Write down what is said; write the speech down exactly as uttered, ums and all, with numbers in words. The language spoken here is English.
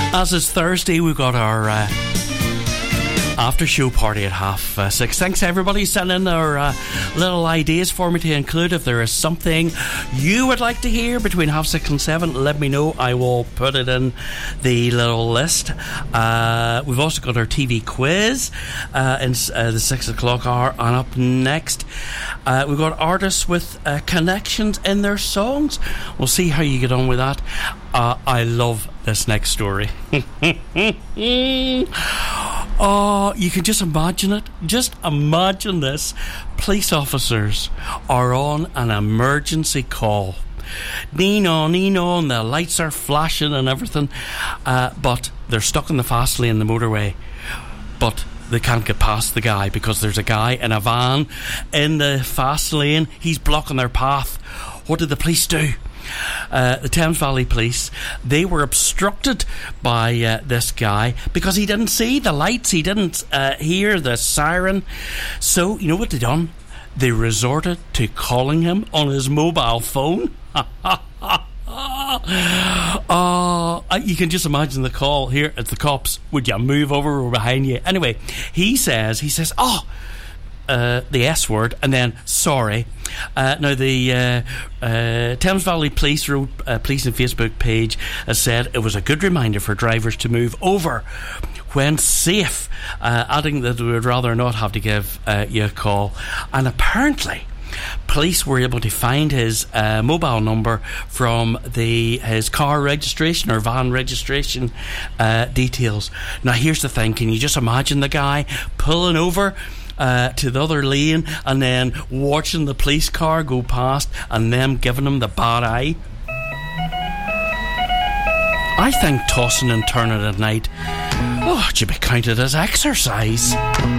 As it's Thursday, we've got our uh, after show party at half uh, six. Thanks everybody sending in their uh, little ideas for me to include. If there is something you would like to hear between half six and seven, let me know. I will put it in the little list. Uh, we've also got our T V quiz uh, in uh, the six o'clock hour. And up next, uh, we've got artists with uh, connections in their songs. We'll see how you get on with that. Uh, I love this next story. Oh, you can just imagine it. Just imagine this. Police officers are on an emergency call. Nino, Nino, and the lights are flashing and everything. Uh, but they're stuck in the fast lane, the motorway. But they can't get past the guy because there's a guy in a van in the fast lane. He's blocking their path. What did the police do? Uh, the Thames Valley Police, they were obstructed by uh, this guy because he didn't see the lights, he didn't uh, hear the siren. So, you know what they done? They resorted to calling him on his mobile phone. Oh, you can just imagine the call. Here, it's the cops. Would you move over? We're behind you. Anyway, he says, he says, oh, Uh, the S word, and then sorry. Uh, now the uh, uh, Thames Valley Police wrote, uh, police and Facebook page has said it was a good reminder for drivers to move over when safe, uh, adding that they would rather not have to give uh, you a call. And apparently police were able to find his uh, mobile number from the his car registration or van registration uh, details. Now here's the thing, can you just imagine the guy pulling over Uh, to the other lane and then watching the police car go past and them giving him the bad eye? I think tossing and turning at night, oh, it should be counted as exercise.